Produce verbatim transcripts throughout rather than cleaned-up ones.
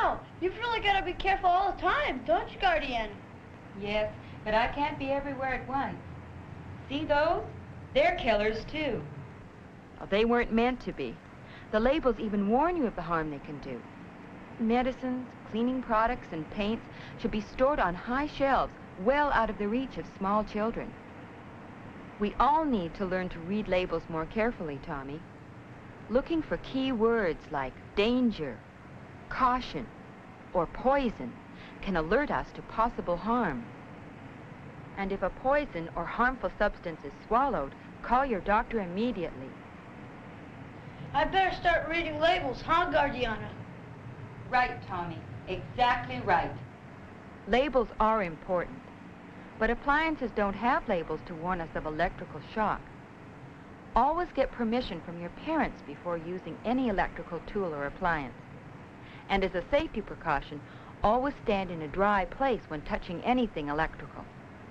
Wow, you've really got to be careful all the time, don't you, Guardian? Yes, but I can't be everywhere at once. See those? They're killers, too. Oh, they weren't meant to be. The labels even warn you of the harm they can do. Medicines, cleaning products, and paints should be stored on high shelves, well out of the reach of small children. We all need to learn to read labels more carefully, Tommy. Looking for key words like danger, caution, or poison can alert us to possible harm. And if a poison or harmful substance is swallowed, call your doctor immediately. I better start reading labels, huh, Guardiana? Right, Tommy. Exactly right. Labels are important, but appliances don't have labels to warn us of electrical shock. Always get permission from your parents before using any electrical tool or appliance. And as a safety precaution, always stand in a dry place when touching anything electrical.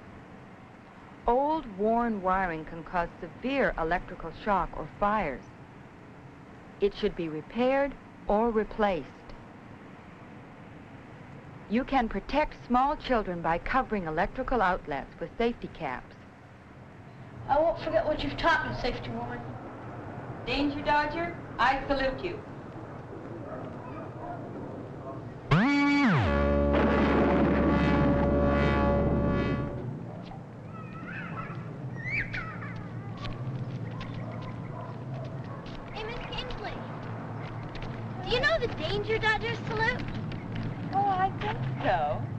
Old, worn wiring can cause severe electrical shock or fires. It should be repaired or replaced. You can protect small children by covering electrical outlets with safety caps. I won't forget what you've taught me, Safety Woman. Danger Dodger, I salute you. Hey, Miss Kingsley, do you know the Danger Dodger salute? Oh, I think so.